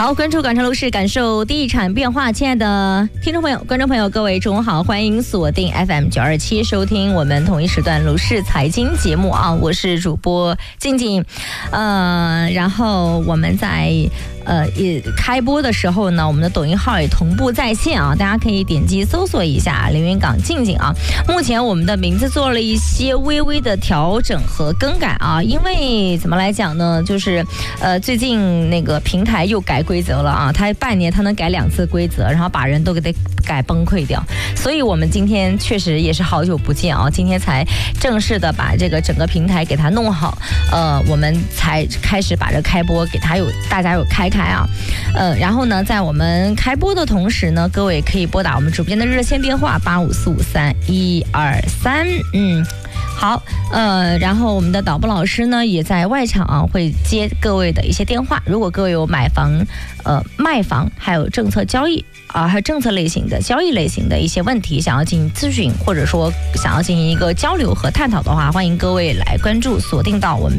好，关注广州楼市，感受地产变化。亲爱的听众朋友、观众朋友，各位中午好，欢迎锁定 FM 927收听我们同一时段楼市财经节目啊，我是主播静静。然后我们在开播的时候呢，我们的抖音号也同步在线啊，大家可以点击搜索一下连云港静静啊。目前我们的名字做了一些微微的调整和更改啊，因为怎么来讲呢，就是最近那个平台又改规则了啊，它半年它能改2次规则，然后把人都给它改崩溃掉，所以我们今天确实也是好久不见啊，今天才正式的把这个整个平台给它弄好，我们才开始把这开播给它大家有开啊，然后呢，在我们开播的同时呢，各位可以拨打我们主编的热线电话85453123，好，然后我们的导播老师呢也在外场啊，会接各位的一些电话。如果各位有买房、卖房，还有政策交易啊，还有政策类型的、交易类型的一些问题，想要进行咨询，或者说想要进行一个交流和探讨的话，欢迎各位来关注，锁定到我们